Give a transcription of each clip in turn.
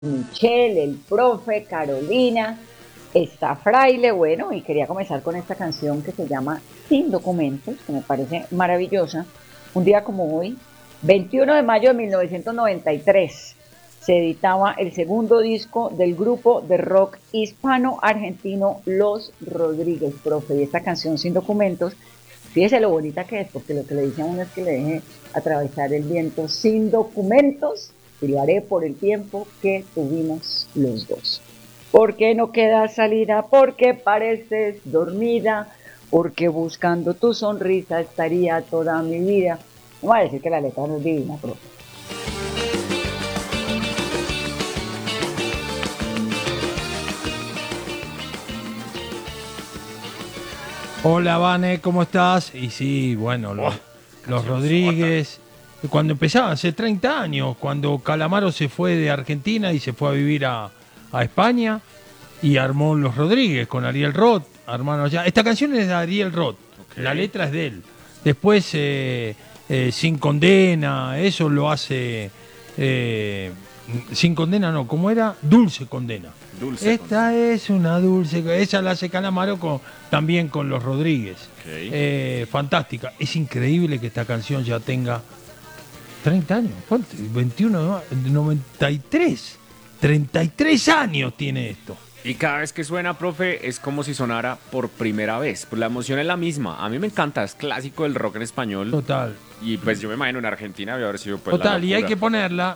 Michelle, el profe, Carolina, está Fraile, bueno, y quería comenzar con esta canción que se llama Sin Documentos, que me parece maravillosa. Un día como hoy, 21 de mayo de 1993, se editaba el segundo disco del grupo de rock hispano-argentino Los Rodríguez, profe, y esta canción Sin Documentos, fíjese lo bonita que es, porque lo que le dice a uno es que le deje atravesar el viento sin documentos y lo haré por el tiempo que tuvimos los dos. Porque no queda salida, porque pareces dormida, porque buscando tu sonrisa estaría toda mi vida. No voy a decir que la letra no es divina, pero Hola, Vane, ¿cómo estás? Y sí, bueno, Oh, los canción sota. Rodríguez, cuando empezaba, hace 30 años, cuando Calamaro se fue de Argentina y se fue a vivir a España y armó Los Rodríguez con Ariel Roth, hermano allá. Esta canción es de Ariel Roth, la Ok. letra es de él. Después, Sin Condena, eso lo hace... eh, Sin Condena no, ¿cómo era? Dulce Condena. Dulce Esta condena. es una dulce, esa la hace Calamaro también con los Rodríguez. Ok. Fantástica. Es increíble que esta canción ya tenga 30 años. ¿Cuánto? 21 de 93. 33 años tiene esto. Y cada vez que suena, profe, es como si sonara por primera vez. Pues la emoción es la misma. A mí me encanta, es clásico del rock en español. Total. Y pues yo me imagino en Argentina debe haber sido pues la Total, y hay locura. que ponerla.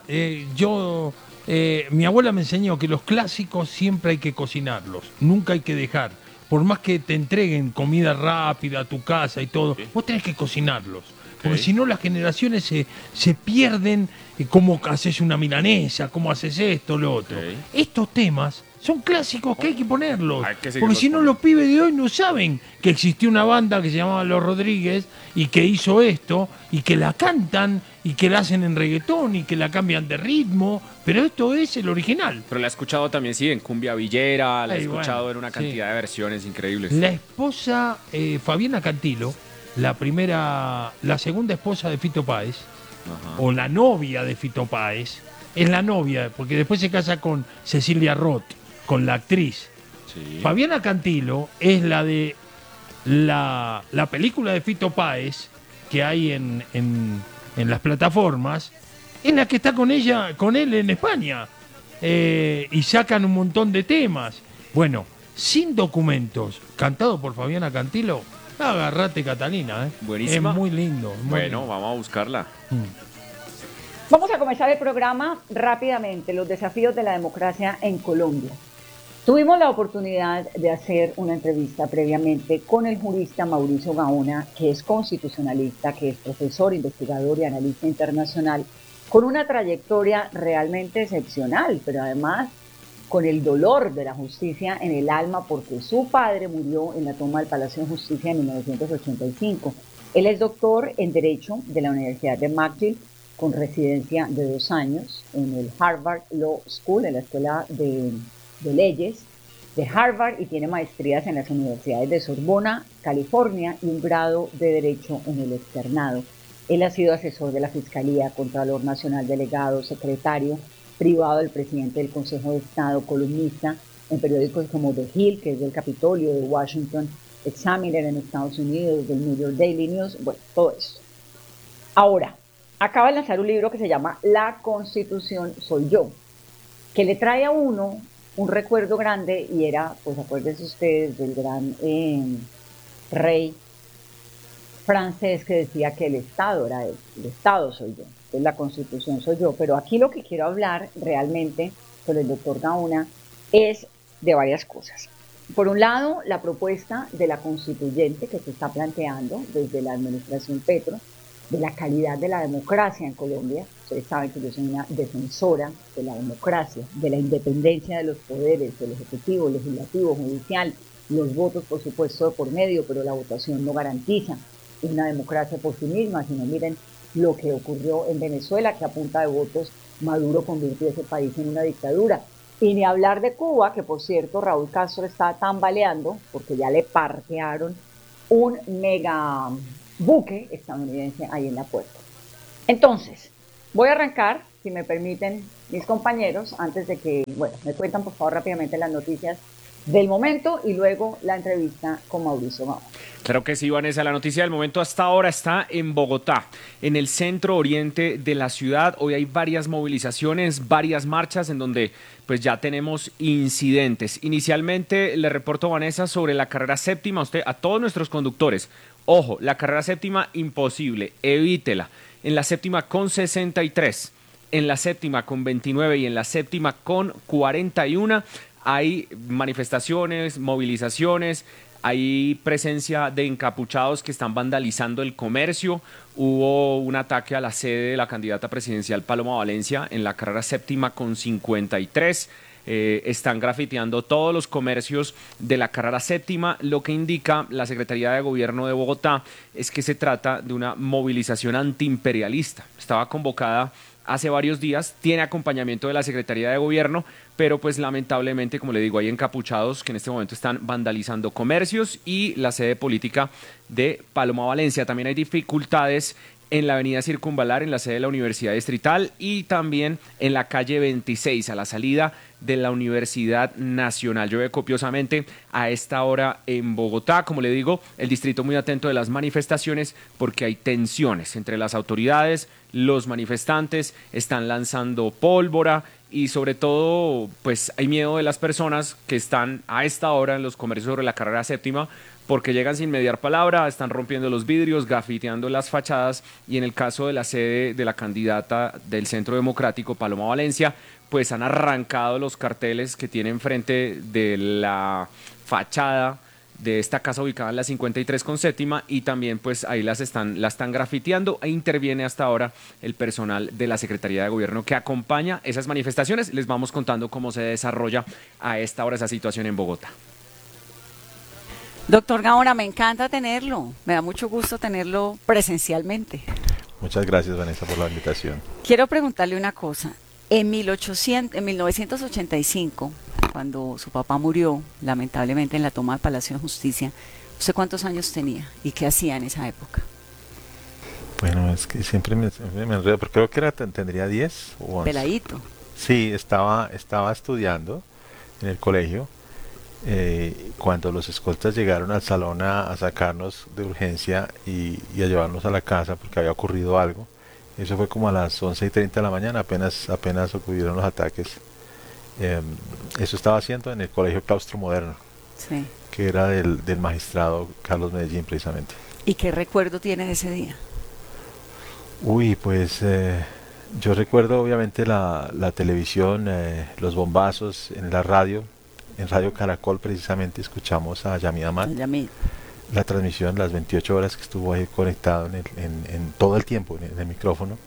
Mi abuela me enseñó que los clásicos siempre hay que cocinarlos, nunca hay que dejar. Por más que te entreguen comida rápida a tu casa y todo, Sí. vos tenés que cocinarlos. Porque Ok. si no, las generaciones se pierden. Cómo haces una milanesa, cómo haces esto, lo Ok. otro. Estos temas son clásicos que hay que ponerlos. Hay que Porque seguirlos si no, los poniendo. pibes de hoy no saben que existió una banda que se llamaba Los Rodríguez y que hizo esto y que la cantan y que la hacen en reggaetón y que la cambian de ritmo. Pero esto es el original. Pero la he escuchado también, sí, en cumbia villera. La he Ay, bueno, escuchado en una sí. cantidad de versiones increíbles. La esposa Fabiana Cantilo, la segunda esposa de Fito Páez, Ajá. o la novia de Fito Páez, es la novia, porque después se casa con Cecilia Roth, con la actriz. Sí. Fabiana Cantilo es la de la película de Fito Páez que hay en las plataformas, es la que está con ella, con él en España. Y sacan un montón de temas. Bueno, Sin Documentos, cantado por Fabiana Cantilo, agarrate Catalina, ¿eh? Es Buenísima. muy lindo, muy Bueno, lindo. vamos a buscarla. vamos a comenzar el programa rápidamente, los desafíos de la democracia en Colombia. Tuvimos la oportunidad de hacer una entrevista previamente con el jurista Mauricio Gaona, que es constitucionalista, que es profesor, investigador y analista internacional, con una trayectoria realmente excepcional, pero además con el dolor de la justicia en el alma porque su padre murió en la toma del Palacio de Justicia en 1985. Él es doctor en Derecho de la Universidad de McGill, con residencia de 2 años en el Harvard Law School, en la Escuela de Leyes de Harvard, y tiene maestrías en las universidades de Sorbona, California, y un grado de Derecho en el externado. Él ha sido asesor de la Fiscalía, Contralor Nacional Delegado, secretario privado del presidente del Consejo de Estado, columnista en periódicos como The Hill, que es del Capitolio, de Washington Examiner en Estados Unidos, del New York Daily News, bueno, todo eso. Ahora, acaba de lanzar un libro que se llama La Constitución Soy Yo, que le trae a uno un recuerdo grande, y era, pues acuérdense ustedes del gran rey francés que decía que el Estado era él, el Estado soy yo, entonces la Constitución soy yo. Pero aquí lo que quiero hablar realmente con el doctor Gauna es de varias cosas. Por un lado, la propuesta de la constituyente que se está planteando desde la administración Petro, de la calidad de la democracia en Colombia. Ustedes saben que yo soy una defensora de la democracia, de la independencia de los poderes, del Ejecutivo, Legislativo, Judicial, los votos, por supuesto, de por medio, pero la votación no garantiza una democracia por sí misma, sino miren lo que ocurrió en Venezuela, que a punta de votos Maduro convirtió ese país en una dictadura. Y ni hablar de Cuba, que por cierto Raúl Castro está tambaleando porque ya le parquearon un mega buque estadounidense ahí en la puerta. Entonces, voy a arrancar, si me permiten, mis compañeros antes de que, bueno, me cuentan por favor rápidamente las noticias del momento y luego la entrevista con Mauricio Gama. Claro que sí, Vanessa. La noticia del momento hasta ahora está en Bogotá, en el centro oriente de la ciudad. Hoy hay varias movilizaciones, varias marchas en donde pues ya tenemos incidentes. Inicialmente le reporto, Vanessa, sobre la carrera séptima. A todos nuestros conductores, ojo, la carrera séptima imposible, evítela. En la séptima con 63, en la séptima con 29 y en la séptima con 41 hay manifestaciones, movilizaciones, hay presencia de encapuchados que están vandalizando el comercio. Hubo un ataque a la sede de la candidata presidencial Paloma Valencia en la carrera séptima con 53. Están grafiteando todos los comercios de la carrera séptima. Lo que indica la Secretaría de Gobierno de Bogotá es que se trata de una movilización antiimperialista. Estaba convocada hace varios días, tiene acompañamiento de la Secretaría de Gobierno, pero pues lamentablemente, como le digo, hay encapuchados que en este momento están vandalizando comercios y la sede política de Paloma Valencia. También hay dificultades en la avenida Circunvalar, en la sede de la Universidad Distrital, y también en la calle 26, a la salida de la Universidad Nacional. Llueve copiosamente a esta hora en Bogotá. Como le digo, el distrito muy atento de las manifestaciones porque hay tensiones entre las autoridades, los manifestantes están lanzando pólvora y sobre todo pues hay miedo de las personas que están a esta hora en los comercios sobre la carrera séptima porque llegan sin mediar palabra, están rompiendo los vidrios, grafiteando las fachadas, y en el caso de la sede de la candidata del Centro Democrático, Paloma Valencia, pues han arrancado los carteles que tienen frente de la fachada de esta casa ubicada en la 53 con séptima, y también pues ahí la están grafiteando, e interviene hasta ahora el personal de la Secretaría de Gobierno que acompaña esas manifestaciones. Les vamos contando cómo se desarrolla a esta hora esa situación en Bogotá. Doctor Gaona, me encanta tenerlo, me da mucho gusto tenerlo presencialmente. Muchas gracias, Vanessa, por la invitación. Quiero preguntarle una cosa. En 1985, cuando su papá murió, lamentablemente en la toma del Palacio de Justicia, ¿usted cuántos años tenía y qué hacía en esa época? Bueno, es que siempre me enredo, pero creo que tendría 10 o 11. Peladito. Sí, estaba estudiando en el colegio cuando los escoltas llegaron al salón a sacarnos de urgencia y a llevarnos a la casa porque había ocurrido algo. Eso fue como a las 11:30 de la mañana, apenas ocurrieron los ataques. Eso estaba haciendo en el Colegio Claustro Moderno, Sí. que era del magistrado Carlos Medellín, precisamente. ¿Y qué recuerdo tiene de ese día? Uy, pues yo recuerdo obviamente la televisión, los bombazos en la radio. En Radio Caracol precisamente escuchamos a Yamid Amad. La transmisión, las 28 horas que estuvo ahí conectado en todo el tiempo en el micrófono.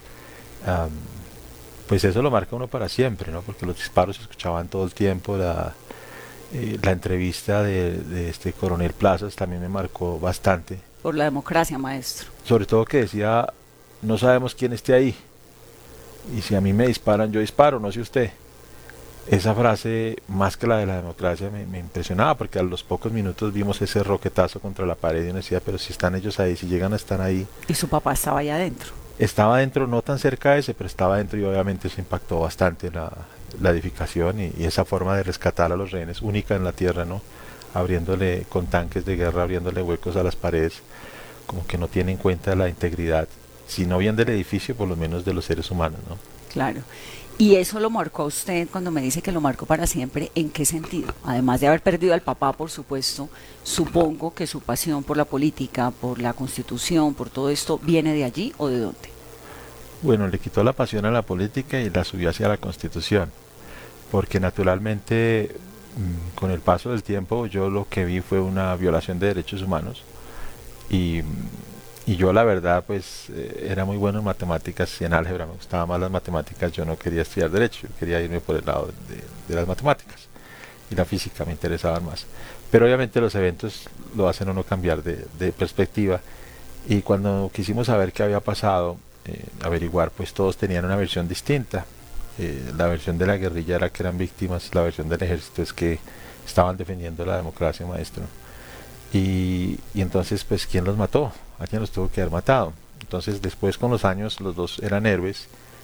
Pues eso lo marca uno para siempre, ¿no? Porque los disparos se escuchaban todo el tiempo. La entrevista de este coronel Plazas también me marcó bastante. Por la democracia, maestro. Sobre todo que decía, no sabemos quién esté ahí, y si a mí me disparan, yo disparo, no sé usted. Esa frase, más que la de la democracia, me impresionaba, porque a los pocos minutos vimos ese roquetazo contra la pared y uno decía, pero si están ellos ahí, si llegan a estar ahí. ¿Y su papá estaba allá adentro? Estaba adentro, no tan cerca de ese, pero estaba adentro, y obviamente eso impactó bastante la edificación y esa forma de rescatar a los rehenes, única en la tierra, ¿no? Abriéndole con tanques de guerra, abriéndole huecos a las paredes, como que no tiene en cuenta la integridad, si no bien del edificio, por lo menos de los seres humanos, ¿no? Claro. ¿Y eso lo marcó a usted cuando me dice que lo marcó para siempre? ¿En qué sentido? Además de haber perdido al papá, por supuesto, supongo que su pasión por la política, por la Constitución, por todo esto, ¿viene de allí o de dónde? Bueno, le quitó la pasión a la política y la subió hacia la Constitución, porque naturalmente con el paso del tiempo yo lo que vi fue una violación de derechos humanos, y yo la verdad pues era muy bueno en matemáticas y en álgebra, me gustaban más las matemáticas, yo no quería estudiar derecho, yo quería irme por el lado de las matemáticas, y la física me interesaba más, pero obviamente los eventos lo hacen a uno cambiar de perspectiva, y cuando quisimos saber qué había pasado, averiguar, pues todos tenían una versión distinta. La versión de la guerrilla era que eran víctimas, la versión del ejército es que estaban defendiendo la democracia, maestro. Y entonces, pues, ¿quién los mató? Alguien los tuvo que haber matado. Entonces, después con los años, los dos eran héroes,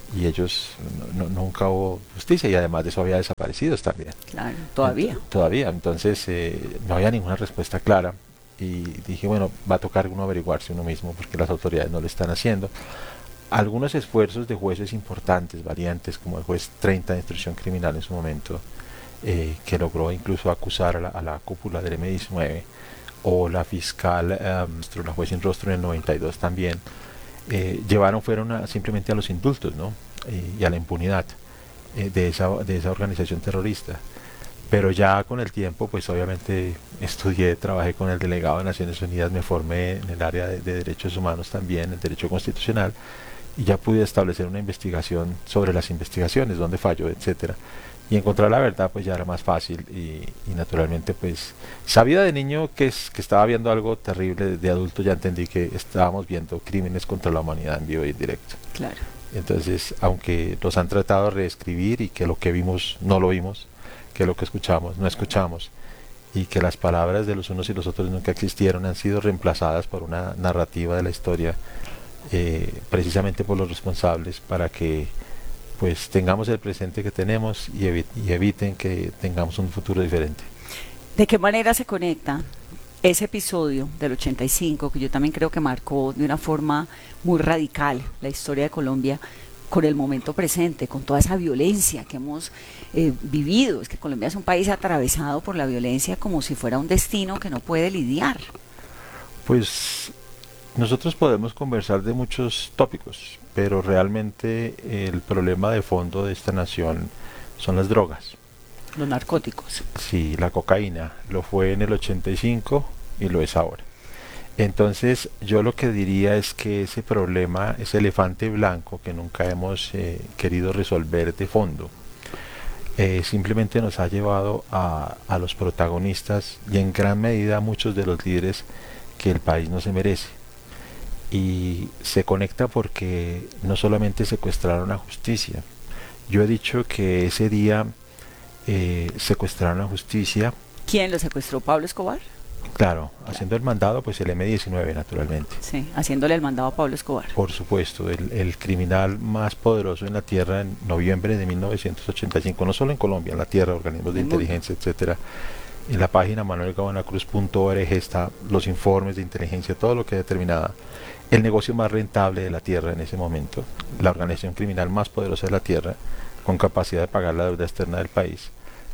y ellos nunca hubo justicia, y además de eso había desaparecidos también. Claro, todavía. Todavía, entonces no había ninguna respuesta clara, y dije, bueno, va a tocar uno averiguarse uno mismo porque las autoridades no lo están haciendo. Algunos esfuerzos de jueces importantes, valientes, como el juez 30 de instrucción criminal en su momento, que logró incluso acusar a la cúpula del M-19, o la fiscal, la juez sin rostro en el 92 también, fueron simplemente a los indultos, ¿no? Y a la impunidad de esa organización terrorista. Pero ya con el tiempo, pues obviamente estudié, trabajé con el delegado de Naciones Unidas, me formé en el área de derechos humanos también, el derecho constitucional, y ya pude establecer una investigación sobre las investigaciones, dónde falló, etcétera. Y encontrar la verdad pues ya era más fácil, y naturalmente pues sabía de niño que estaba viendo algo terrible, de adulto ya entendí que estábamos viendo crímenes contra la humanidad en vivo y en directo. Claro. Entonces, aunque los han tratado de reescribir y que lo que vimos no lo vimos, que lo que escuchamos no escuchamos, y que las palabras de los unos y los otros nunca existieron, han sido reemplazadas por una narrativa de la historia, precisamente por los responsables, para que pues tengamos el presente que tenemos y eviten que tengamos un futuro diferente. ¿De qué manera se conecta ese episodio del 85, que yo también creo que marcó de una forma muy radical la historia de Colombia, con el momento presente, con toda esa violencia que hemos vivido? Es que Colombia es un país atravesado por la violencia como si fuera un destino que no puede lidiar. Pues nosotros podemos conversar de muchos tópicos, pero realmente el problema de fondo de esta nación son las drogas. Los narcóticos. Sí, la cocaína lo fue en el 85 y lo es ahora. Entonces yo lo que diría es que ese problema, ese elefante blanco que nunca hemos querido resolver de fondo, simplemente nos ha llevado a los protagonistas, y en gran medida a muchos de los líderes que el país no se merece. Y se conecta porque no solamente secuestraron a justicia. Yo he dicho que ese día secuestraron a justicia. ¿Quién lo secuestró? ¿Pablo Escobar? Claro, haciendo el mandado, pues el M-19 naturalmente. Sí, haciéndole el mandado a Pablo Escobar. Por supuesto, el criminal más poderoso en la tierra en noviembre de 1985, no solo en Colombia, en la tierra, organismos de inteligencia, etcétera. En la página manuelgabanacruz.org está los informes de inteligencia, todo lo que determinaba el negocio más rentable de la tierra en ese momento, la organización criminal más poderosa de la tierra, con capacidad de pagar la deuda externa del país.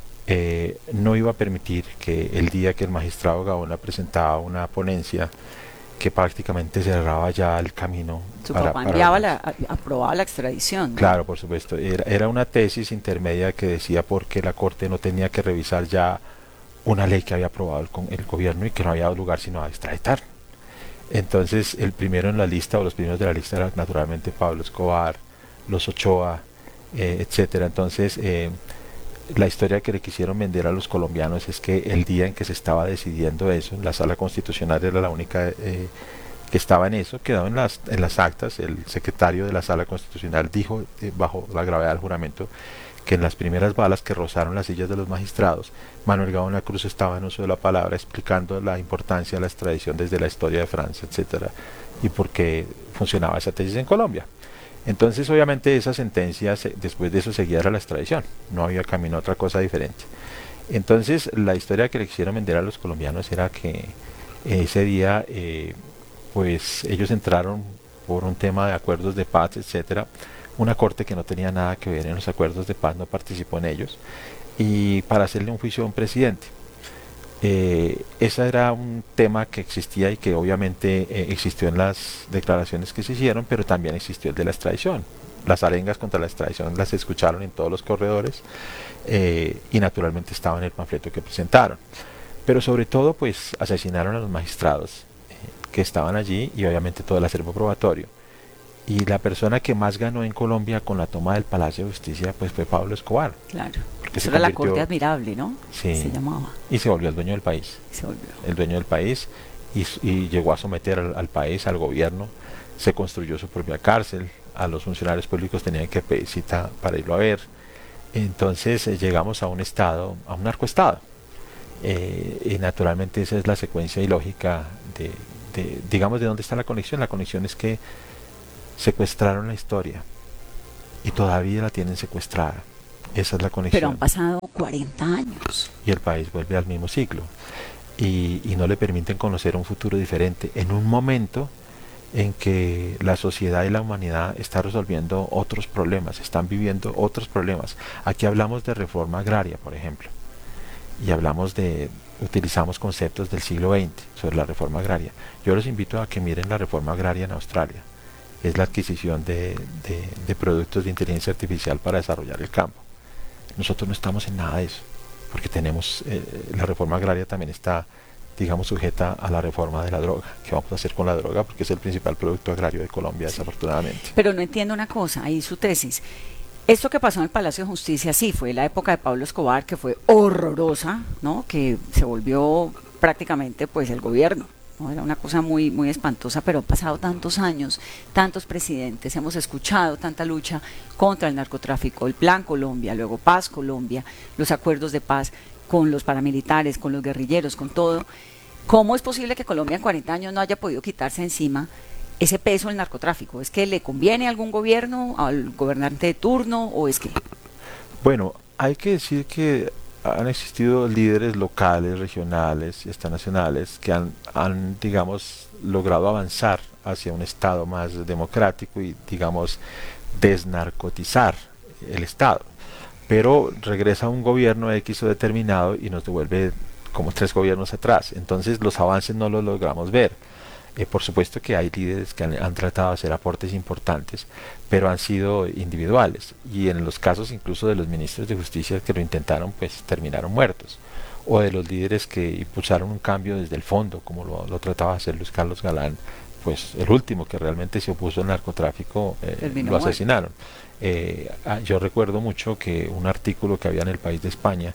No iba a permitir que el día que el magistrado Gaona presentaba una ponencia que prácticamente cerraba ya el camino. Su papá aprobaba la extradición, ¿no? Claro, por supuesto. Era una tesis intermedia que decía por qué la Corte no tenía que revisar ya una ley que había aprobado el gobierno, y que no había dado lugar sino a extraditar. Entonces el primero en la lista, o los primeros de la lista, era naturalmente Pablo Escobar, los Ochoa, etcétera. Entonces la historia que le quisieron vender a los colombianos es que el día en que se estaba decidiendo eso, la Sala Constitucional era la única que estaba en eso, quedó en las actas. El secretario de la Sala Constitucional dijo, bajo la gravedad del juramento, que en las primeras balas que rozaron las sillas de los magistrados, Manuel Gaona Cruz estaba en uso de la palabra, explicando la importancia de la extradición desde la historia de Francia, etcétera, y por qué funcionaba esa tesis en Colombia. Entonces, obviamente, esa sentencia, después de eso, seguía era la extradición, no había camino a otra cosa diferente. Entonces, la historia que le quisieron vender a los colombianos era que ese día, pues ellos entraron por un tema de acuerdos de paz, etcétera. Una corte que no tenía nada que ver en los acuerdos de paz no participó en ellos, y para hacerle un juicio a un presidente. Ese era un tema que existía y que obviamente existió en las declaraciones que se hicieron, pero también existió el de la extradición. Las arengas contra la extradición las escucharon en todos los corredores, y naturalmente estaba en el panfleto que presentaron. Pero sobre todo, pues asesinaron a los magistrados que estaban allí, y obviamente todo el acervo probatorio. Y la persona que más ganó en Colombia con la toma del Palacio de Justicia, pues fue Pablo Escobar. Claro. Eso era la Corte Admirable, ¿no? Sí. Se llamaba. Y se volvió el dueño del país. El dueño del país, y llegó a someter al país, al gobierno. Se construyó su propia cárcel. A los funcionarios públicos tenían que pedir cita para irlo a ver. Entonces llegamos a un estado, a un narcoestado. Y naturalmente esa es la secuencia ilógica digamos, de dónde está la conexión. La conexión es que secuestraron la historia, y todavía la tienen secuestrada. Esa es la conexión. Pero han pasado 40 años. Y el país vuelve al mismo ciclo. Y no le permiten conocer un futuro diferente en un momento en que la sociedad y la humanidad está resolviendo otros problemas, están viviendo otros problemas. Aquí hablamos de reforma agraria, por ejemplo, y utilizamos conceptos del siglo XX sobre la reforma agraria. Yo los invito a que miren la reforma agraria en Australia. Es la adquisición de productos de inteligencia artificial para desarrollar el campo. Nosotros no estamos en nada de eso, porque tenemos, la reforma agraria también está, digamos, sujeta a la reforma de la droga. ¿Qué vamos a hacer con la droga? Porque es el principal producto agrario de Colombia, desafortunadamente. Pero no entiendo una cosa, ahí su tesis. Esto que pasó en el Palacio de Justicia, sí, fue la época de Pablo Escobar, que fue horrorosa, ¿no? Que se volvió prácticamente, pues, el gobierno, ¿no? Era una cosa muy, muy espantosa, pero han pasado tantos años, tantos presidentes, hemos escuchado tanta lucha contra el narcotráfico, el Plan Colombia, luego Paz Colombia, los acuerdos de paz con los paramilitares, con los guerrilleros, con todo. ¿Cómo es posible que Colombia en 40 años no haya podido quitarse encima ese peso del narcotráfico? ¿Es que le conviene a algún gobierno, al gobernante de turno, o es que...? Bueno, hay que decir que han existido líderes locales, regionales y hasta nacionales que han, digamos, logrado avanzar hacia un Estado más democrático y, digamos, desnarcotizar el Estado. Pero regresa un gobierno X o determinado y nos devuelve como 3 gobiernos atrás. Entonces los avances no los logramos ver. Por supuesto que hay líderes que han tratado de hacer aportes importantes, pero han sido individuales, y en los casos incluso de los ministros de justicia que lo intentaron, pues terminaron muertos, o de los líderes que impulsaron un cambio desde el fondo, como lo trataba de hacer Luis Carlos Galán, pues el último que realmente se opuso al narcotráfico, lo asesinaron. Yo recuerdo mucho que un artículo que había en El País de España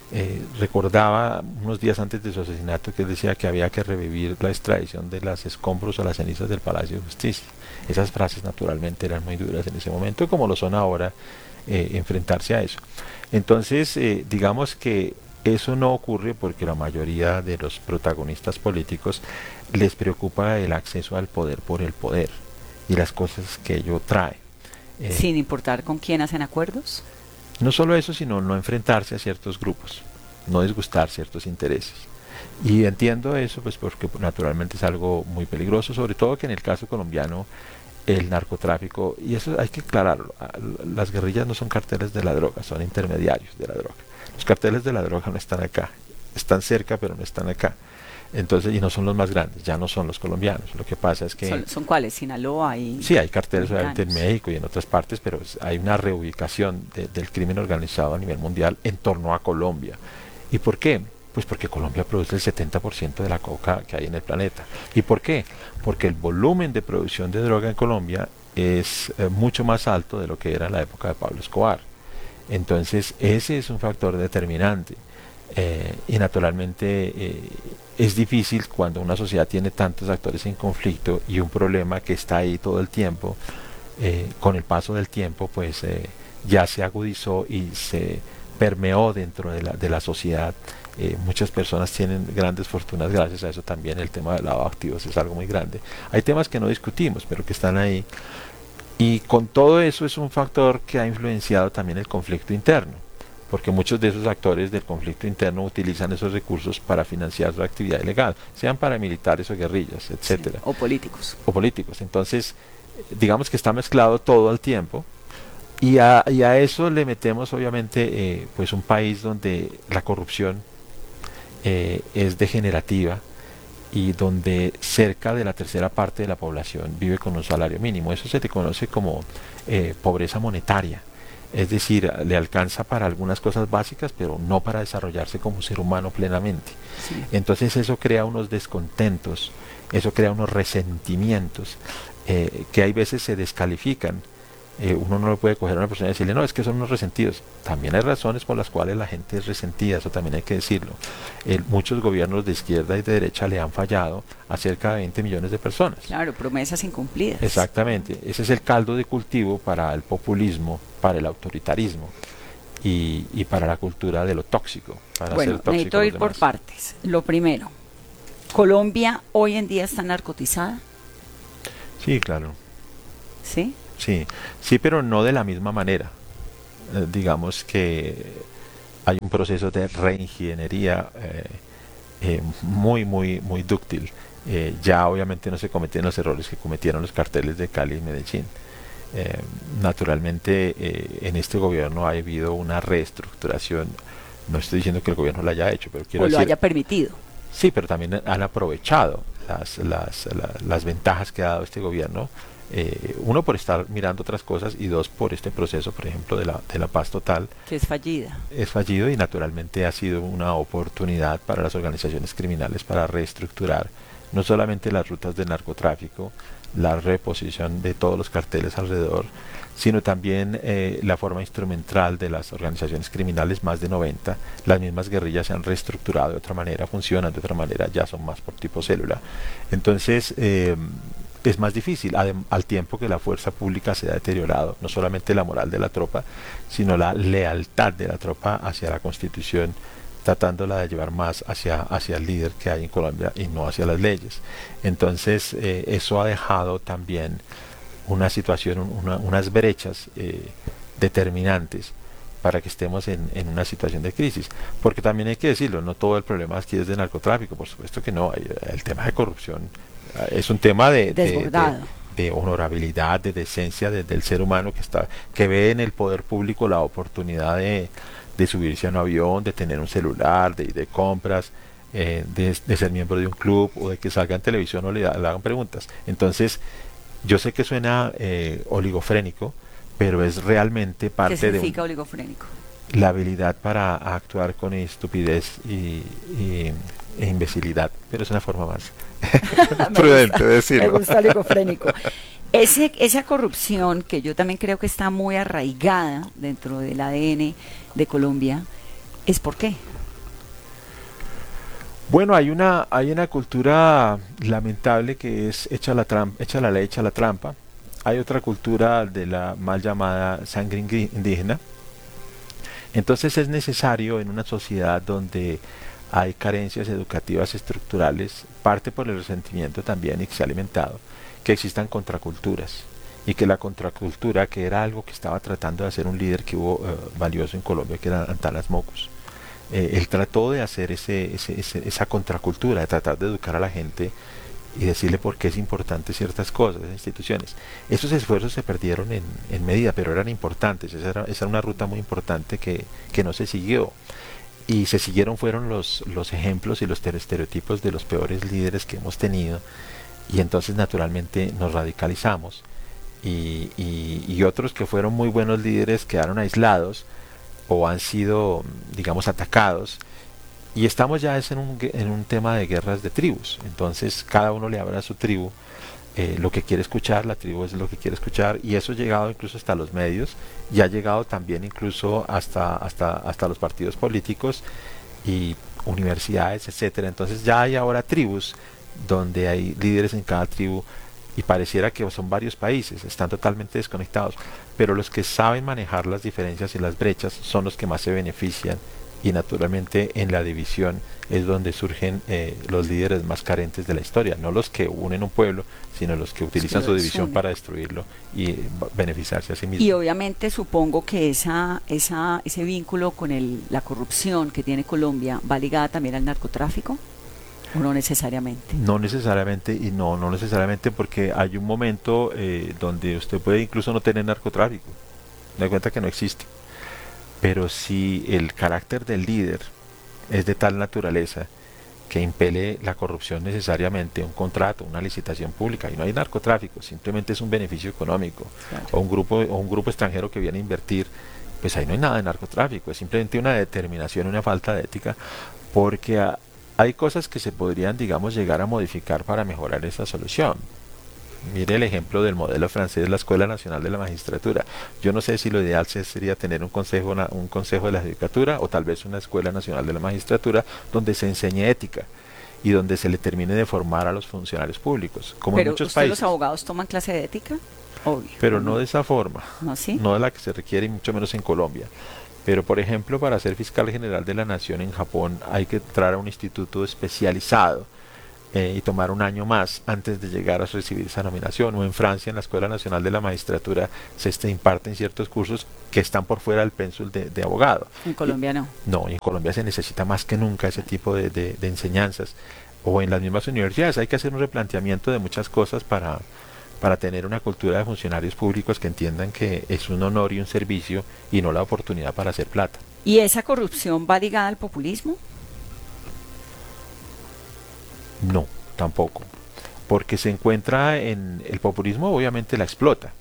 recordaba unos días antes de su asesinato, que él decía que había que revivir la extradición de los escombros o las cenizas del Palacio de Justicia. Esas frases naturalmente eran muy duras en ese momento, como lo son ahora, enfrentarse a eso. Entonces, digamos que eso no ocurre porque la mayoría de los protagonistas políticos les preocupa el acceso al poder por el poder y las cosas que ello trae. Sin importar con quién hacen acuerdos. No solo eso, sino no enfrentarse a ciertos grupos, no disgustar ciertos intereses. Y entiendo eso, pues porque naturalmente es algo muy peligroso, sobre todo que en el caso colombiano el narcotráfico, y eso hay que aclararlo, las guerrillas no son carteles de la droga, son intermediarios de la droga. Los carteles de la droga no están acá, están cerca pero no están acá. Entonces, y no son los más grandes, ya no son los colombianos. Lo que pasa es que... ¿Son cuáles? ¿Sinaloa? Sí, hay carteles obviamente en México y en otras partes, pero hay una reubicación del crimen organizado a nivel mundial en torno a Colombia. ¿Y por qué? Pues porque Colombia produce el 70% de la coca que hay en el planeta. ¿Y por qué? Porque el volumen de producción de droga en Colombia es mucho más alto de lo que era en la época de Pablo Escobar. Entonces, ese es un factor determinante. Y naturalmente es difícil cuando una sociedad tiene tantos actores en conflicto y un problema que está ahí todo el tiempo, con el paso del tiempo pues ya se agudizó y se permeó dentro de la sociedad. Muchas personas tienen grandes fortunas gracias a eso también. El tema del lavado de activos es algo muy grande. Hay temas que no discutimos pero que están ahí, y con todo eso es un factor que ha influenciado también el conflicto interno, porque muchos de esos actores del conflicto interno utilizan esos recursos para financiar su actividad ilegal, sean paramilitares o guerrillas, etcétera. Sí, o políticos. O políticos. Entonces, digamos que está mezclado todo al tiempo, y a eso le metemos obviamente pues un país donde la corrupción es degenerativa y donde cerca de la tercera parte de la población vive con un salario mínimo. Eso se le conoce como pobreza monetaria. Es decir, le alcanza para algunas cosas básicas, pero no para desarrollarse como ser humano plenamente. Sí. Entonces eso crea unos descontentos, eso crea unos resentimientos que hay veces se descalifican. Uno no le puede coger a una persona y decirle, no, es que son unos resentidos. También hay razones por las cuales la gente es resentida, eso también hay que decirlo. Muchos gobiernos de izquierda y de derecha le han fallado a cerca de 20 millones de personas. Claro, promesas incumplidas. Exactamente, ese es el caldo de cultivo para el populismo, para el autoritarismo y para la cultura de lo tóxico. Para bueno, ser tóxico necesito ir por partes. Lo primero, ¿Colombia hoy en día está narcotizada? Sí, claro. ¿Sí? Sí, sí, pero no de la misma manera. Digamos que hay un proceso de reingeniería muy dúctil. Ya obviamente no se cometen los errores que cometieron los carteles de Cali y Medellín. Eh, Naturalmente, en este gobierno ha habido una reestructuración. No estoy diciendo que el gobierno lo haya hecho, pero quiero O lo decir, haya permitido. sí, pero también han aprovechado las ventajas que ha dado este gobierno. Uno, por estar mirando otras cosas, y dos, por este proceso, por ejemplo, de la paz total. Que es fallida. Es fallido y naturalmente ha sido una oportunidad para las organizaciones criminales para reestructurar no solamente las rutas del narcotráfico, la reposición de todos los carteles alrededor, sino también la forma instrumental de las organizaciones criminales, más de 90. Las mismas guerrillas se han reestructurado de otra manera, funcionan de otra manera, ya son más por tipo célula. Entonces, es más difícil, al tiempo que la fuerza pública se ha deteriorado, no solamente la moral de la tropa, sino la lealtad de la tropa hacia la Constitución, tratándola de llevar más hacia el líder que hay en Colombia y no hacia las leyes. Entonces, eso ha dejado también una situación, unas brechas determinantes para que estemos en una situación de crisis. Porque también hay que decirlo, no todo el problema aquí es de narcotráfico, por supuesto que no. El tema de corrupción es un tema Desbordado. de honorabilidad, de decencia del ser humano que ve en el poder público la oportunidad de subirse a un avión, de tener un celular, de ir de compras, de ser miembro de un club o de que salga en televisión o le hagan preguntas. Entonces, yo sé que suena oligofrénico, pero es realmente ¿Qué parte significa oligofrénico? la habilidad para actuar con estupidez e imbecilidad, pero es una forma más prudente de Me decirlo. gusta oligofrénico. Esa corrupción que yo también creo que está muy arraigada dentro del ADN de Colombia, ¿es por qué? Bueno, hay una cultura lamentable que es echa la ley, echa la trampa. Hay otra cultura de la mal llamada sangre indígena. Entonces es necesario en una sociedad donde hay carencias educativas estructurales, parte por el resentimiento también y que se ha alimentado, que existan contraculturas y que la contracultura, que era algo que estaba tratando de hacer un líder que hubo valioso en Colombia, que era Antanas Mocus, él trató de hacer esa contracultura, de tratar de educar a la gente y decirle por qué es importante ciertas cosas, esas instituciones. Esos esfuerzos se perdieron en medida, pero eran importantes. Esa era una ruta muy importante que no se siguió. Y se siguieron fueron los ejemplos y los estereotipos de los peores líderes que hemos tenido. Y entonces naturalmente nos radicalizamos. Y otros que fueron muy buenos líderes quedaron aislados o han sido, digamos, atacados. Y estamos ya en un tema de guerras de tribus. Entonces cada uno le habla a su tribu lo que quiere escuchar, la tribu es lo que quiere escuchar, y eso ha llegado incluso hasta los medios y ha llegado también incluso hasta los partidos políticos y universidades, etcétera. Entonces ya hay ahora tribus donde hay líderes en cada tribu y pareciera que son varios países, están totalmente desconectados, pero los que saben manejar las diferencias y las brechas son los que más se benefician, y naturalmente en la división es donde surgen los líderes más carentes de la historia, no los que unen un pueblo, sino los que utilizan su división para destruirlo y beneficiarse a sí mismos. Y obviamente supongo que ese vínculo con la corrupción que tiene Colombia va ligada también al narcotráfico, ¿o no necesariamente? No necesariamente, y no necesariamente, porque hay un momento donde usted puede incluso no tener narcotráfico, me doy cuenta que no existe. Pero si el carácter del líder es de tal naturaleza que impele la corrupción necesariamente, un contrato, una licitación pública, y no hay narcotráfico, simplemente es un beneficio económico, claro, o un grupo extranjero que viene a invertir, pues ahí no hay nada de narcotráfico, es simplemente una determinación, una falta de ética, porque hay cosas que se podrían, digamos, llegar a modificar para mejorar esa solución. Mire el ejemplo del modelo francés, la Escuela Nacional de la Magistratura. Yo no sé si lo ideal sería tener un consejo de la Judicatura o tal vez una Escuela Nacional de la Magistratura donde se enseñe ética y donde se le termine de formar a los funcionarios públicos, como en muchos países. ¿Los abogados toman clase de ética? Obvio. Pero no de esa forma, ¿No, sí? No de la que se requiere y mucho menos en Colombia. Pero por ejemplo, para ser fiscal general de la nación en Japón hay que entrar a un instituto especializado y tomar un año más antes de llegar a recibir esa nominación. O en Francia, en la Escuela Nacional de la Magistratura, se imparten ciertos cursos que están por fuera del pénsul de abogado. En Colombia no. No, en Colombia se necesita más que nunca ese tipo de enseñanzas. O en las mismas universidades hay que hacer un replanteamiento de muchas cosas para tener una cultura de funcionarios públicos que entiendan que es un honor y un servicio y no la oportunidad para hacer plata. ¿Y esa corrupción va ligada al populismo? No, tampoco. Porque se encuentra en el populismo, obviamente la explota.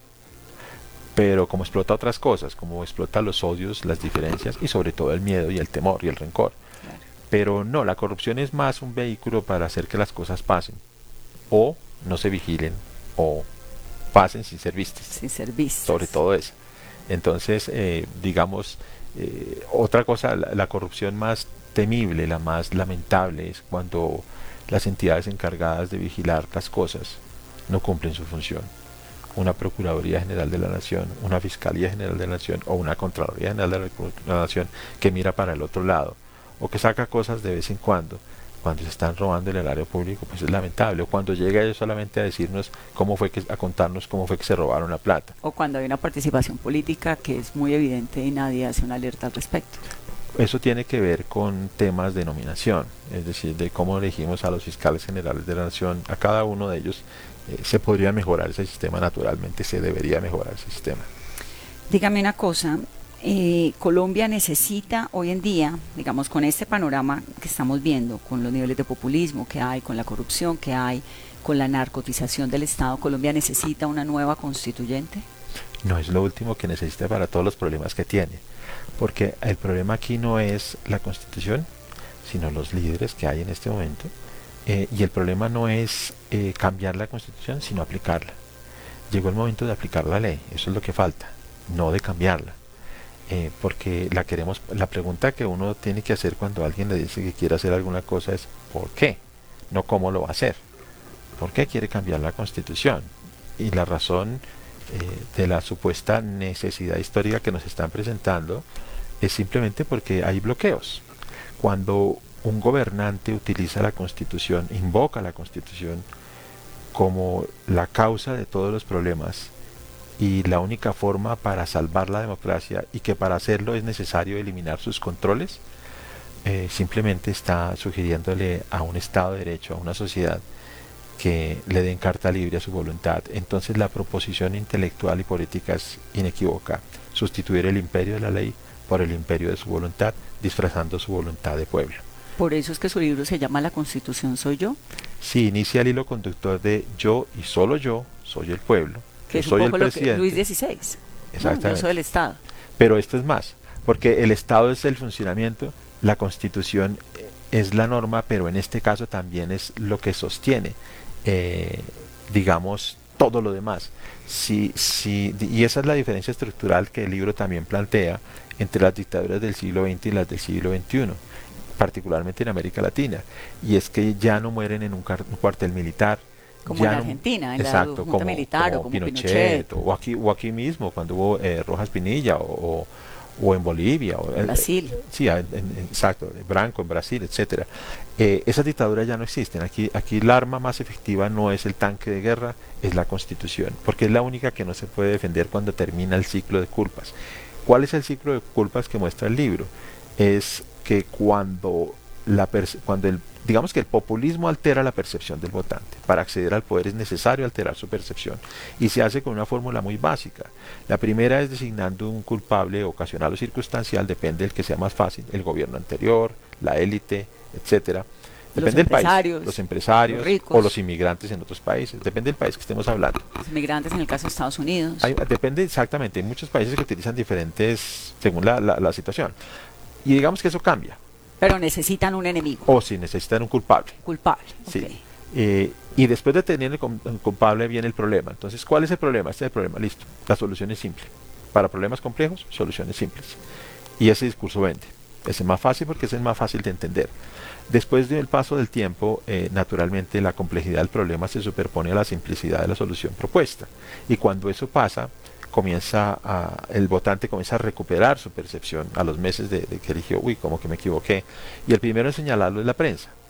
Pero como explota otras cosas, como explota los odios, las diferencias y sobre todo el miedo y el temor y el rencor. Claro. Pero no, la corrupción es más un vehículo para hacer que las cosas pasen. O no se vigilen, o pasen sin ser vistas. Sin ser vistas. Sobre todo eso. Entonces, digamos, otra cosa, la corrupción más temible, la más lamentable es cuando las entidades encargadas de vigilar las cosas no cumplen su función. Una Procuraduría General de la Nación, una Fiscalía General de la Nación o una Contraloría General de la Nación que mira para el otro lado o que saca cosas de vez en cuando se están robando el erario público, pues es lamentable. O cuando llega ellos solamente a decirnos a contarnos cómo fue que se robaron la plata. O cuando hay una participación política que es muy evidente y nadie hace una alerta al respecto. Eso tiene que ver con temas de nominación, es decir, de cómo elegimos a los fiscales generales de la nación. A cada uno de ellos se podría mejorar ese sistema, naturalmente se debería mejorar ese sistema. Dígame una cosa, Colombia necesita hoy en día, digamos, con este panorama que estamos viendo, con los niveles de populismo que hay, con la corrupción que hay, con la narcotización del Estado, ¿Colombia necesita una nueva constituyente? No, es lo último que necesita para todos los problemas que tiene. Porque el problema aquí no es la Constitución, sino los líderes que hay en este momento. Y el problema no es cambiar la Constitución, sino aplicarla. Llegó el momento de aplicar la ley, eso es lo que falta, no de cambiarla. Porque la pregunta que uno tiene que hacer cuando alguien le dice que quiere hacer alguna cosa es ¿por qué? No cómo lo va a hacer. ¿Por qué quiere cambiar la Constitución? Y la razón de la supuesta necesidad histórica que nos están presentando es simplemente porque hay bloqueos. Cuando un gobernante utiliza la Constitución, invoca la Constitución como la causa de todos los problemas y la única forma para salvar la democracia, y que para hacerlo es necesario eliminar sus controles, simplemente está sugiriéndole a un Estado de Derecho, a una sociedad, que le den carta libre a su voluntad. Entonces la proposición intelectual y política es inequívoca: sustituir el imperio de la ley por el imperio de su voluntad, disfrazando su voluntad de pueblo. Por eso es que su libro se llama La Constitución soy yo. Sí, inicia el hilo conductor de yo y solo yo soy el pueblo, Que yo es un soy el poco lo que presidente. Luis XVI. Exactamente. Yo soy el Estado. Pero esto es más, porque el Estado es el funcionamiento, la Constitución es la norma, pero en este caso también es lo que sostiene, digamos, todo lo demás. Y esa es la diferencia estructural que el libro también plantea entre las dictaduras del siglo XX y las del siglo XXI, particularmente en América Latina, y es que ya no mueren en un cuartel militar. Como ya en no, Argentina, en exacto, la Junta Militar, o como Pinochet. o aquí mismo, cuando hubo Rojas Pinilla, o en Bolivia, En Brasil. Sí, exacto, Branco en Brasil, etcétera. Esas dictaduras ya no existen. Aquí el arma más efectiva no es el tanque de guerra, es la Constitución, porque es la única que no se puede defender cuando termina el ciclo de culpas. ¿Cuál es el ciclo de culpas que muestra el libro? Es que digamos que el populismo altera la percepción del votante. Para acceder al poder es necesario alterar su percepción, y se hace con una fórmula muy básica. La primera es designando un culpable ocasional o circunstancial, depende del que sea más fácil: el gobierno anterior, la élite, etcétera. Depende del país, los empresarios, los ricos, o los inmigrantes en otros países, depende del país que estemos hablando. Los inmigrantes en el caso de Estados Unidos. Depende exactamente, hay muchos países que utilizan diferentes según la situación. Y digamos que eso cambia. Pero necesitan un enemigo. O si necesitan un culpable. Culpable. Sí. Okay. Y después de tener el culpable viene el problema. Entonces, ¿cuál es el problema? Este es el problema, listo. La solución es simple. Para problemas complejos, soluciones simples. Y ese discurso vende. Es el más fácil porque es el más fácil de entender. Después del paso del tiempo, naturalmente la complejidad del problema se superpone a la simplicidad de la solución propuesta. Y cuando eso pasa, el votante comienza a recuperar su percepción a los meses de que eligió, como que me equivoqué. Y el primero en señalarlo es la prensa.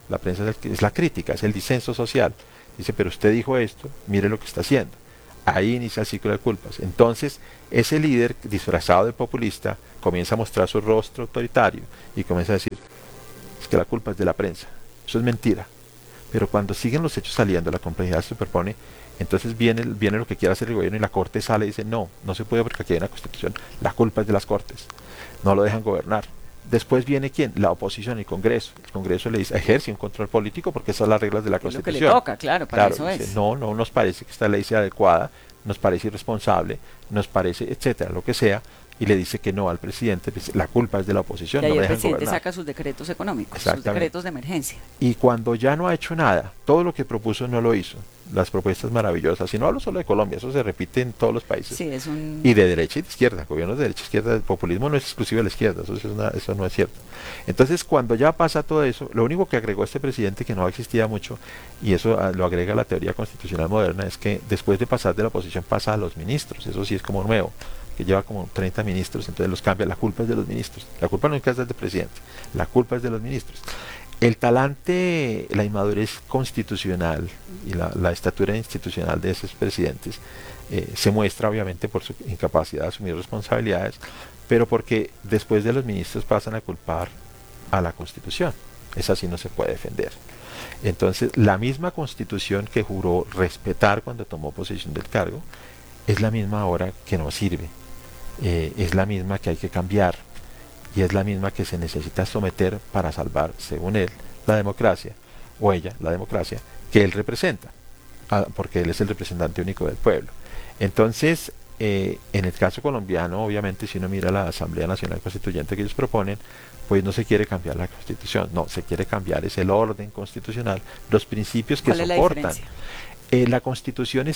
La prensa es la crítica, es el disenso social. Dice, pero usted dijo esto, mire lo que está haciendo. Ahí inicia el ciclo de culpas. Entonces, ese líder disfrazado de populista comienza a mostrar su rostro autoritario y comienza a decir, es que la culpa es de la prensa. Eso es mentira. Pero cuando siguen los hechos saliendo, la complejidad se superpone, entonces viene lo que quiere hacer el gobierno y la Corte sale y dice, no, no se puede porque aquí hay una Constitución, la culpa es de las Cortes, no lo dejan gobernar. Después viene ¿quién? La oposición, el Congreso. El Congreso le dice, ejerce un control político porque esas son las reglas de la Es lo Constitución. que le toca, claro, para eso dice, es. no nos parece que esta ley sea adecuada, nos parece irresponsable, nos parece, etcétera, lo que sea, y le dice que no al presidente, dice, la culpa es de la oposición, Y ahí no me el dejan presidente gobernar. saca sus decretos económicos, sus Exactamente. decretos de emergencia. Y cuando ya no ha hecho nada, todo lo que propuso no lo hizo, las propuestas maravillosas, y no hablo solo de Colombia, eso se repite en todos los países, Sí, es un... y de derecha y de izquierda, gobiernos de derecha y izquierda, el populismo no es exclusivo de la izquierda, eso no es cierto. Entonces, cuando ya pasa todo eso, lo único que agregó este presidente, que no existía mucho, y eso lo agrega la teoría constitucional moderna, es que después de pasar de la oposición pasa a los ministros, eso sí es como nuevo, que lleva como 30 ministros, entonces los cambia, la culpa es de los ministros, la culpa no es del presidente, la culpa es de los ministros. El talante, la inmadurez constitucional y la estatura institucional de esos presidentes se muestra obviamente por su incapacidad de asumir responsabilidades, pero porque después de los ministros pasan a culpar a la Constitución. Esa sí no se puede defender. Entonces, la misma Constitución que juró respetar cuando tomó posesión del cargo, es la misma ahora que no sirve. Es la misma que hay que cambiar y es la misma que se necesita someter para salvar, según él, la democracia, o ella, la democracia, que él representa, porque él es el representante único del pueblo. Entonces, en el caso colombiano, obviamente, si uno mira la Asamblea Nacional Constituyente que ellos proponen, pues no se quiere cambiar la Constitución, no, se quiere cambiar es el orden constitucional, los principios que ¿Cuál es la soportan. diferencia? La Constitución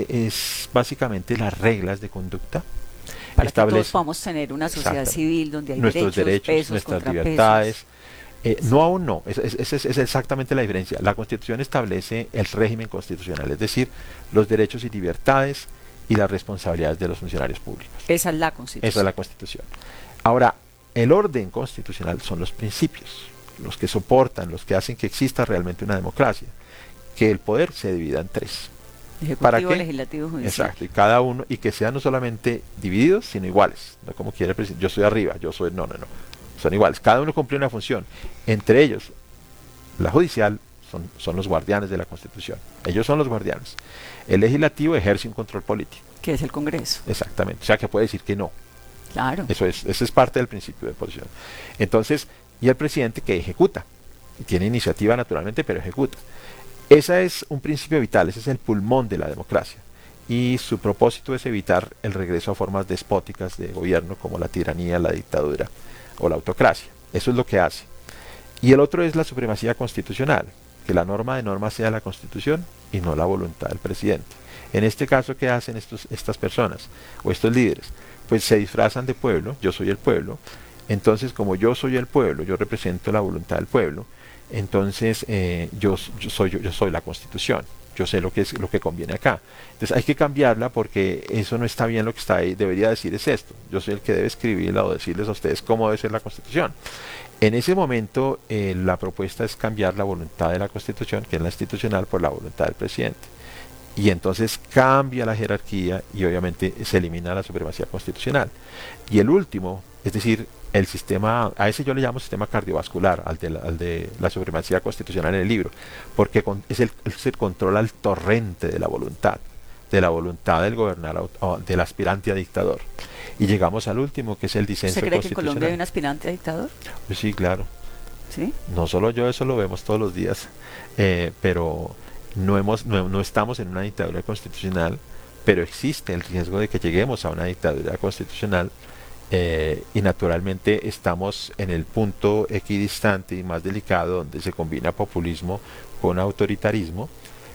es básicamente las reglas de conducta. Para que todos podamos tener una sociedad Exacto. civil donde hay Nuestros derechos, pesos, nuestras contrapesos. libertades. No, aún no, esa es exactamente la diferencia. La Constitución establece el régimen constitucional, es decir, los derechos y libertades y las responsabilidades de los funcionarios públicos. Esa es la Constitución. Esa es la Constitución. Ahora, el orden constitucional son los principios, los que soportan, los que hacen que exista realmente una democracia, que el poder se divida en tres. ¿Para Ejecutivo, qué? legislativo, judicial. Exacto, y cada uno, y que sean no solamente divididos, sino iguales, no como quiere el presidente, yo soy arriba, yo soy, no, son iguales, cada uno cumple una función, entre ellos, la judicial son los guardianes de la Constitución, ellos son los guardianes, el legislativo ejerce un control político, Que es el Congreso. exactamente, o sea que puede decir que no, Claro. ese es parte del principio de posición. Entonces, y el presidente que ejecuta, y tiene iniciativa naturalmente, pero ejecuta. Ese es un principio vital, ese es el pulmón de la democracia. Y su propósito es evitar el regreso a formas despóticas de gobierno como la tiranía, la dictadura o la autocracia. Eso es lo que hace. Y el otro es la supremacía constitucional, que la norma de normas sea la Constitución y no la voluntad del presidente. En este caso, ¿qué hacen estas personas o estos líderes? Pues se disfrazan de pueblo, yo soy el pueblo, entonces como yo soy el pueblo, yo represento la voluntad del pueblo, entonces yo soy la Constitución, yo sé lo que conviene acá. Entonces hay que cambiarla porque eso no está bien, lo que está ahí, debería decir es esto, yo soy el que debe escribirla o decirles a ustedes cómo debe ser la Constitución. En ese momento la propuesta es cambiar la voluntad de la Constitución, que es la institucional, por la voluntad del presidente. Y entonces cambia la jerarquía y obviamente se elimina la supremacía constitucional. Y el último, es decir, el sistema, a ese yo le llamo sistema cardiovascular, al de la supremacía constitucional en el libro, porque es el control al torrente de la voluntad del gobernador, del aspirante a dictador. Y llegamos al último, que es el disenso ¿Usted cree que en constitucional. Colombia hay un aspirante a dictador? Pues sí, claro. ¿Sí? No solo yo, eso lo vemos todos los días, pero no estamos en una dictadura constitucional, pero existe el riesgo de que lleguemos a una dictadura constitucional. Y naturalmente estamos en el punto equidistante y más delicado donde se combina populismo con autoritarismo,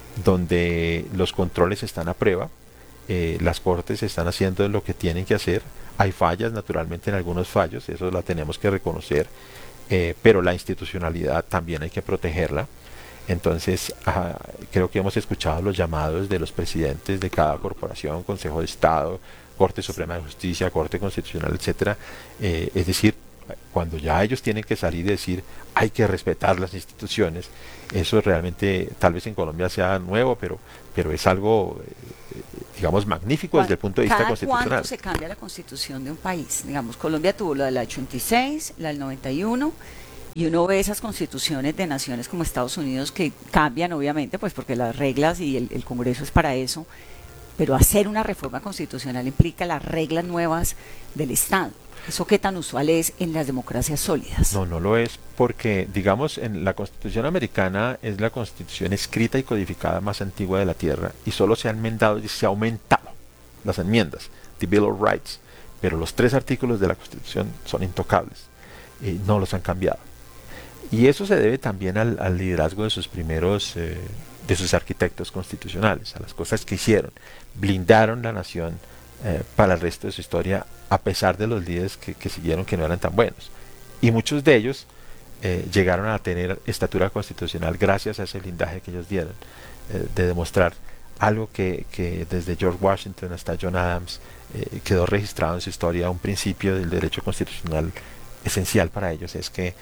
donde los controles están a prueba, las cortes están haciendo lo que tienen que hacer, hay fallas naturalmente en algunos fallos, eso la tenemos que reconocer, pero la institucionalidad también hay que protegerla. Entonces creo que hemos escuchado los llamados de los presidentes de cada corporación, Consejo de Estado, Corte Suprema de Justicia, Corte Constitucional, etcétera, es decir, Cuando ya ellos tienen que salir y decir hay que respetar las instituciones, eso realmente tal vez en Colombia sea nuevo, pero es algo, digamos, magnífico desde el punto de vista constitucional. ¿Cuánto se cambia la constitución de un país? Digamos, Colombia tuvo la del 86, la del 91, y uno ve esas constituciones de naciones como Estados Unidos que cambian, obviamente, pues porque las reglas y el Congreso es para eso, pero hacer una reforma constitucional implica las reglas nuevas del Estado. ¿Eso qué tan usual es en las democracias sólidas? No lo es porque, digamos, en la Constitución americana es la Constitución escrita y codificada más antigua de la Tierra y solo se han enmendado y se ha aumentado las enmiendas, the Bill of Rights, pero los 3 artículos de la Constitución son intocables y no los han cambiado. Y eso se debe también al liderazgo de sus primeros, de sus arquitectos constitucionales, a las cosas que hicieron, blindaron la nación para el resto de su historia, a pesar de los líderes que siguieron que no eran tan buenos. Y muchos de ellos llegaron a tener estatura constitucional gracias a ese blindaje que ellos dieron, de demostrar algo que desde George Washington hasta John Adams quedó registrado en su historia, un principio del derecho constitucional esencial para ellos, es que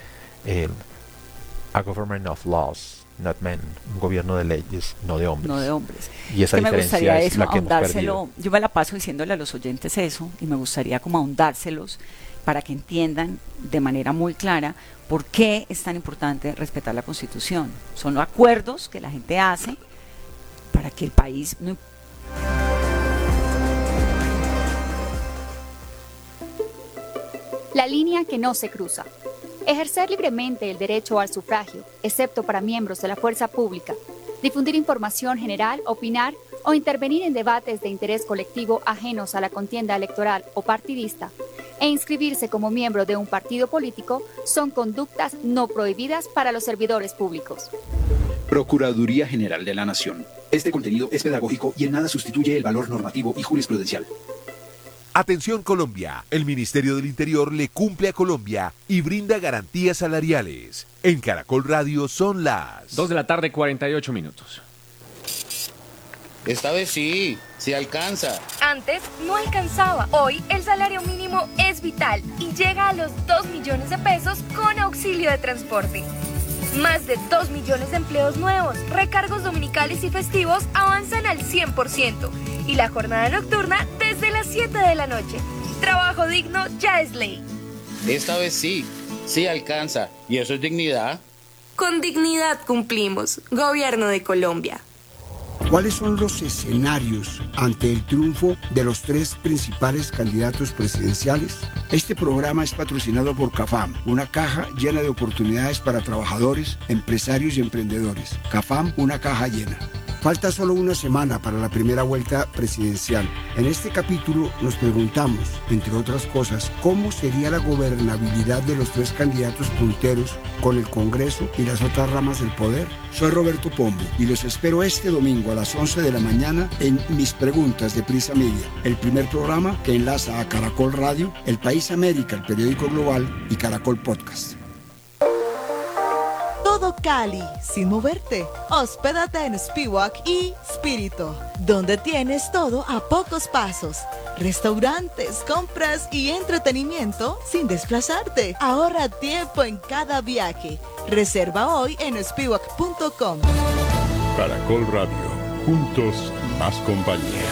a government of laws, not men, un gobierno de leyes, no de hombres. No de hombres. Y esa me gustaría es eso, la que hemos ahondárselo. perdido. Yo me la paso diciéndole a los oyentes eso, y me gustaría como ahondárselos para que entiendan de manera muy clara por qué es tan importante respetar la Constitución. Son acuerdos que la gente hace para que el país no. La línea que no se cruza. Ejercer libremente el derecho al sufragio, excepto para miembros de la fuerza pública. Difundir información general, opinar o intervenir en debates de interés colectivo ajenos a la contienda electoral o partidista. E inscribirse como miembro de un partido político son conductas no prohibidas para los servidores públicos. Procuraduría General de la Nación. Este contenido es pedagógico y en nada sustituye el valor normativo y jurisprudencial. Atención Colombia, el Ministerio del Interior le cumple a Colombia y brinda garantías salariales. En Caracol Radio son las 2:48 p.m. Esta vez sí alcanza. Antes no alcanzaba. Hoy el salario mínimo es vital y llega a los 2 millones de pesos con auxilio de transporte. Más de 2 millones de empleos nuevos, recargos dominicales y festivos avanzan al 100% y la jornada nocturna desde las 7 de la noche. Trabajo digno ya es ley. Esta vez sí alcanza. ¿Y eso es dignidad? Con dignidad cumplimos. Gobierno de Colombia. ¿Cuáles son los escenarios ante el triunfo de los 3 principales candidatos presidenciales? Este programa es patrocinado por CAFAM, una caja llena de oportunidades para trabajadores, empresarios y emprendedores. CAFAM, una caja llena. Falta solo una semana para la primera vuelta presidencial. En este capítulo nos preguntamos, entre otras cosas, cómo sería la gobernabilidad de los 3 candidatos punteros con el Congreso y las otras ramas del poder. Soy Roberto Pombo y los espero este domingo a las 11 de la mañana en Mis Preguntas de Prisa Media, el primer programa que enlaza a Caracol Radio, El País América, el periódico global y Caracol Podcast. Todo Cali, sin moverte. Hospédate en Spiwak y Spirito, donde tienes todo a pocos pasos. Restaurantes, compras y entretenimiento sin desplazarte. Ahorra tiempo en cada viaje. Reserva hoy en spiwak.com. Caracol Radio, juntos más compañía.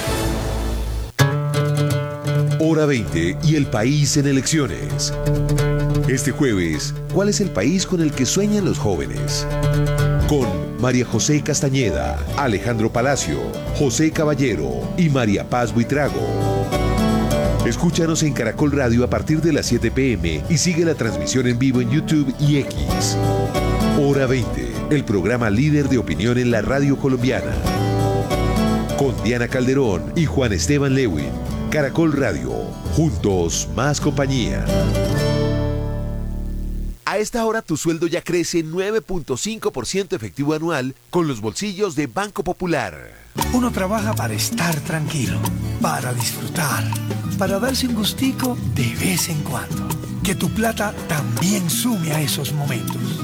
Hora 20 y el país en elecciones. Este jueves, ¿cuál es el país con el que sueñan los jóvenes? Con María José Castañeda, Alejandro Palacio, José Caballero y María Paz Buitrago. Escúchanos en Caracol Radio a partir de las 7 p.m. y sigue la transmisión en vivo en YouTube y X. Hora 20, el programa líder de opinión en la radio colombiana. Con Diana Calderón y Juan Esteban Lewin. Caracol Radio, juntos más compañía. A esta hora tu sueldo ya crece 9.5% efectivo anual con los bolsillos de Banco Popular. Uno trabaja para estar tranquilo, para disfrutar, para darse un gustico de vez en cuando. Que tu plata también sume a esos momentos.